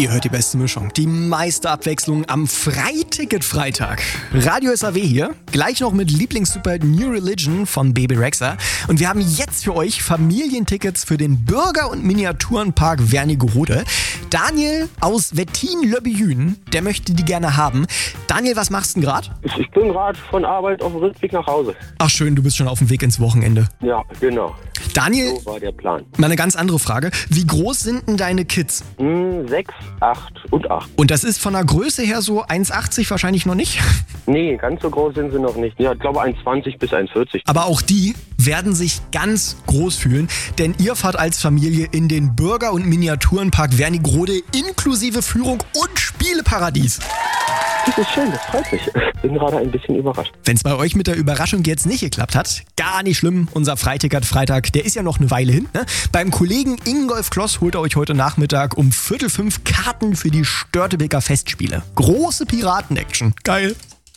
Ihr hört die beste Mischung, die meiste Abwechslung am Freiticket-Freitag. Radio SAW hier, gleich noch mit Lieblingssuper New Religion von Bebe Rexha. Und wir haben jetzt für euch Familientickets für den Bürger- und Miniaturenpark Wernigerode. Daniel aus Wettin-Löbbejün, der möchte die gerne haben. Daniel, was machst du denn gerade? Ich bin gerade von Arbeit auf dem Rückweg nach Hause. Ach schön, du bist schon auf dem Weg ins Wochenende. Ja, genau. Daniel, So war der Plan. mal eine ganz andere Frage. Wie groß sind denn deine Kids? 6, 8 und 8. Und das ist von der Größe her so 1,80 wahrscheinlich noch nicht? Nee, ganz so groß sind sie noch nicht. Ja, ich glaube 1,20 bis 1,40. Aber auch die werden sich ganz groß fühlen, denn ihr fahrt als Familie in den Bürger- und Miniaturenpark Wernigerode inklusive Führung und Spieleparadies. Das ist schön, das freut mich. Ich bin gerade ein bisschen überrascht. Wenn es bei euch mit der Überraschung jetzt nicht geklappt hat, gar nicht schlimm. Unser Freiticket-Freitag, der ist ja noch eine Weile hin. Ne? Beim Kollegen Ingolf Kloss holt er euch heute Nachmittag um 4:45 Karten für die Störtebeker Festspiele. Große Piraten-Action. Geil.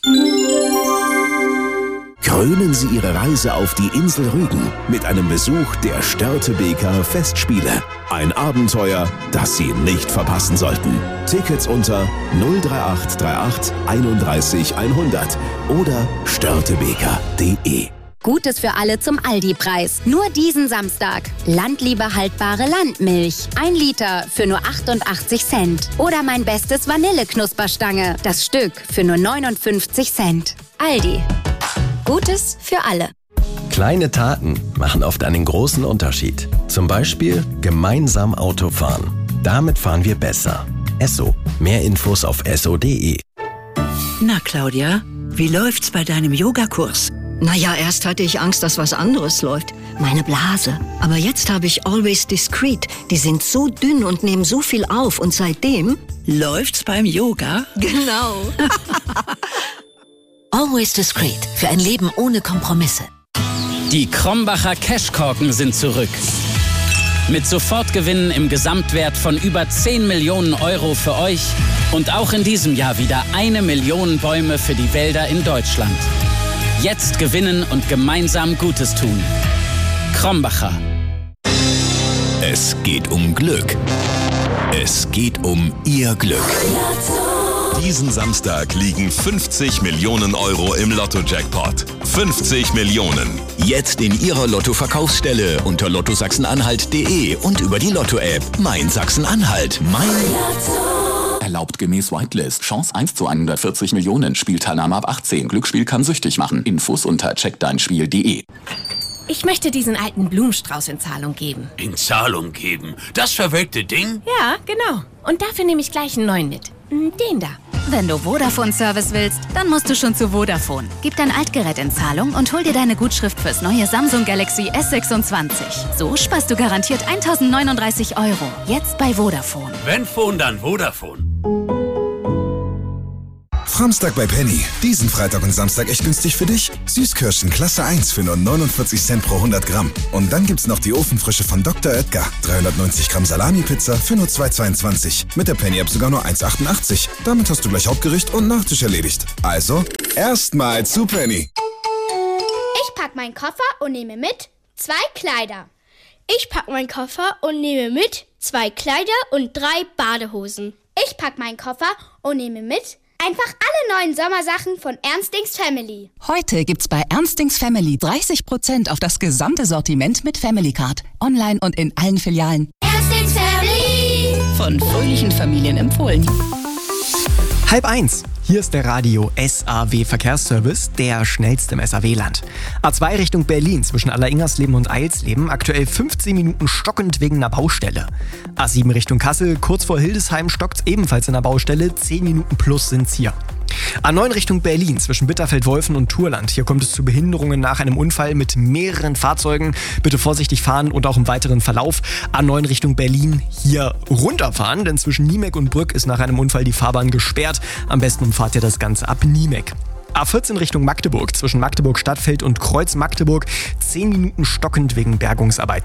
Krönen Sie Ihre Reise auf die Insel Rügen mit einem Besuch der Störtebeker Festspiele. Ein Abenteuer, das Sie nicht verpassen sollten. Tickets unter 03838 31 100 oder störtebeker.de. Gutes für alle zum Aldi-Preis. Nur diesen Samstag. Landliebe haltbare Landmilch. 1 Liter für nur 88 Cent. Oder mein bestes Vanilleknusperstange. Das Stück für nur 59 Cent. Aldi. Gutes für alle. Kleine Taten machen oft einen großen Unterschied. Zum Beispiel gemeinsam Auto fahren. Damit fahren wir besser. Esso. Mehr Infos auf esso.de. Na Claudia, wie läuft's bei deinem Yogakurs? Naja, erst hatte ich Angst, dass was anderes läuft. Meine Blase. Aber jetzt habe ich Always Discreet. Die sind so dünn und nehmen so viel auf. Und seitdem... Läuft's beim Yoga? Genau. Always Discreet. Für ein Leben ohne Kompromisse. Die Krombacher Cashkorken sind zurück. Mit Sofortgewinnen im Gesamtwert von über 10 Millionen Euro für euch. Und auch in diesem Jahr wieder 1 Million Bäume für die Wälder in Deutschland. Jetzt gewinnen und gemeinsam Gutes tun. Krombacher. Es geht um Glück. Es geht um Ihr Glück. Diesen Samstag liegen 50 Millionen Euro im Lotto-Jackpot. 50 Millionen. Jetzt in Ihrer Lotto-Verkaufsstelle unter lottosachsen-anhalt.de und über die Lotto-App. Mein Sachsen-Anhalt. Mein Lotto. Erlaubt gemäß Whitelist. Chance 1 zu 140 Millionen. Spielteilnahme ab 18. Glücksspiel kann süchtig machen. Infos unter checkdeinspiel.de. Ich möchte diesen alten Blumenstrauß in Zahlung geben. In Zahlung geben? Das verwelkte Ding? Ja, genau. Und dafür nehme ich gleich einen neuen mit. Den da. Wenn du Vodafone-Service willst, dann musst du schon zu Vodafone. Gib dein Altgerät in Zahlung und hol dir deine Gutschrift fürs neue Samsung Galaxy S26. So sparst du garantiert 1.039 €. Jetzt bei Vodafone. Wenn Phone, dann Vodafone. Samstag bei Penny. Diesen Freitag und Samstag echt günstig für dich. Süßkirschen Klasse 1 für nur 49 Cent pro 100 Gramm. Und dann gibt's noch die Ofenfrische von Dr. Oetker. 390 Gramm Salami-Pizza für nur 2,22. Mit der Penny-App sogar nur 1,88. Damit hast du gleich Hauptgericht und Nachtisch erledigt. Also, erstmal zu Penny. Ich pack meinen Koffer und nehme mit 2 Kleider. Ich pack meinen Koffer und nehme mit 2 Kleider und 3 Badehosen. Ich pack meinen Koffer und nehme mit einfach alle neuen Sommersachen von Ernstings Family. Heute gibt's bei Ernstings Family 30% auf das gesamte Sortiment mit Family Card. Online und in allen Filialen. Ernstings Family. Von fröhlichen Familien empfohlen. 12:30. Hier ist der Radio SAW Verkehrsservice, der schnellste im SAW-Land. A2 Richtung Berlin zwischen Alleringersleben und Eilsleben, aktuell 15 Minuten stockend wegen einer Baustelle. A7 Richtung Kassel, kurz vor Hildesheim stockt's ebenfalls in der Baustelle, 10 Minuten plus sind's hier. A9 Richtung Berlin zwischen Bitterfeld-Wolfen und Turland. Hier kommt es zu Behinderungen nach einem Unfall mit mehreren Fahrzeugen. Bitte vorsichtig fahren und auch im weiteren Verlauf. A9 Richtung Berlin hier runterfahren, denn zwischen Niemek und Brück ist nach einem Unfall die Fahrbahn gesperrt. Am besten umfahrt ihr das Ganze ab Niemek. A14 Richtung Magdeburg zwischen Magdeburg-Stadtfeld und Kreuz Magdeburg 10 Minuten stockend wegen Bergungsarbeiten.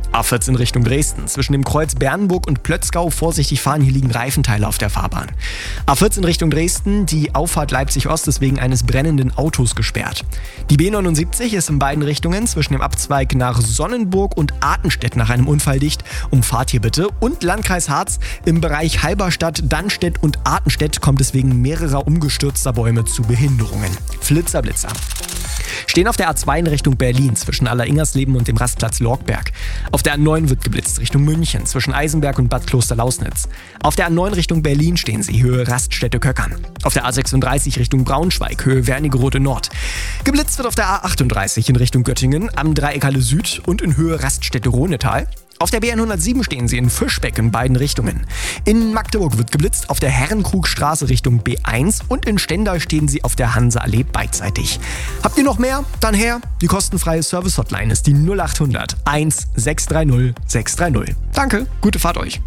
A14 Richtung Dresden. Zwischen dem Kreuz Bernburg und Plötzgau vorsichtig fahren, hier liegen Reifenteile auf der Fahrbahn. A14 Richtung Dresden, die Auffahrt Leipzig-Ost ist wegen eines brennenden Autos gesperrt. Die B79 ist in beiden Richtungen zwischen dem Abzweig nach Sonnenburg und Artenstedt nach einem Unfall dicht. Umfahrt hier bitte. Und Landkreis Harz im Bereich Halberstadt, Dannstedt und Artenstedt kommt es wegen mehrerer umgestürzter Bäume zu Behinderungen. Flitzer, Blitzer. Stehen auf der A2 in Richtung Berlin zwischen Alleringersleben und dem Rastplatz Lorgberg. Auf der A9 wird geblitzt Richtung München zwischen Eisenberg und Bad Kloster-Lausnitz. Auf der A9 Richtung Berlin stehen sie, Höhe Raststätte-Köckern. Auf der A36 Richtung Braunschweig, Höhe Wernigerode Nord. Geblitzt wird auf der A38 in Richtung Göttingen, am Dreieckhalle Süd und in Höhe Raststätte-Ronetal. Auf der BN107 stehen sie in Fischbeck in beiden Richtungen. In Magdeburg wird geblitzt auf der Herrenkrugstraße Richtung B1 und in Stendal stehen sie auf der Hanseallee beidseitig. Habt ihr noch mehr? Dann her. Die kostenfreie Service-Hotline ist die 0800 1630 630. Danke, gute Fahrt euch.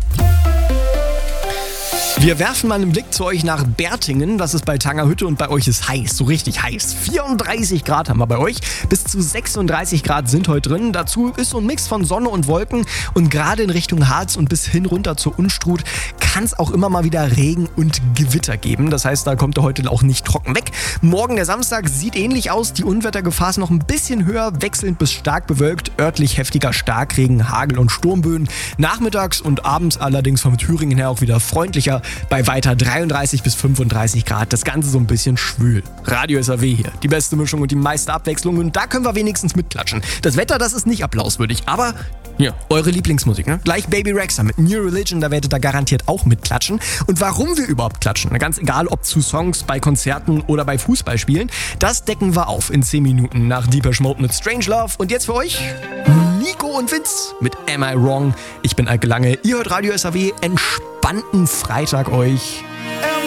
Wir werfen mal einen Blick zu euch nach Bertingen. Das ist bei Tangerhütte und bei euch ist heiß, so richtig heiß. 34 Grad haben wir bei euch. Bis zu 36 Grad sind heute drin. Dazu ist so ein Mix von Sonne und Wolken. Und gerade in Richtung Harz und bis hin runter zur Unstrut kann es auch immer mal wieder Regen und Gewitter geben. Das heißt, da kommt er heute auch nicht trocken weg. Morgen, der Samstag, sieht ähnlich aus. Die Unwettergefahr ist noch ein bisschen höher, wechselnd bis stark bewölkt. Örtlich heftiger Starkregen, Hagel und Sturmböen. Nachmittags und abends allerdings von Thüringen her auch wieder freundlicher. Bei weiter 33 bis 35 Grad. Das Ganze so ein bisschen schwül. Radio SAW hier. Die beste Mischung und die meiste Abwechslung. Und da können wir wenigstens mitklatschen. Das Wetter, das ist nicht applauswürdig. Aber ja, eure Lieblingsmusik, ne? Gleich Baby Rexha mit New Religion, da werdet ihr garantiert auch mitklatschen. Und warum wir überhaupt klatschen, ganz egal ob zu Songs, bei Konzerten oder bei Fußballspielen, das decken wir auf in 10 Minuten nach Deepesh Mode mit Strange Love. Und jetzt für euch Nico und Vince mit Am I Wrong? Ich bin Alke Lange, ihr hört Radio SAW, entspannten Freitag euch.